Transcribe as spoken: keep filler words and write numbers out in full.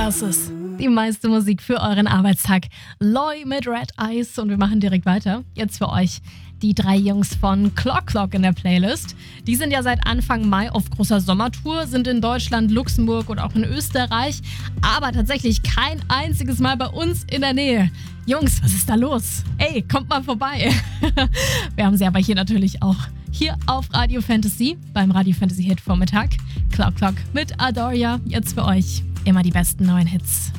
Das ist die meiste Musik für euren Arbeitstag. Loy mit Red Eyes und wir machen direkt weiter. Jetzt für euch die drei Jungs von Clock Clock in der Playlist. Die sind ja seit Anfang Mai auf großer Sommertour, sind in Deutschland, Luxemburg und auch in Österreich, aber tatsächlich kein einziges Mal bei uns in der Nähe. Jungs, was ist da los? Ey, kommt mal vorbei. Wir haben sie aber hier natürlich auch. Hier auf Radio Fantasy, beim Radio Fantasy Hit Vormittag. Clock Clock mit Adoria, jetzt für euch immer die besten neuen Hits.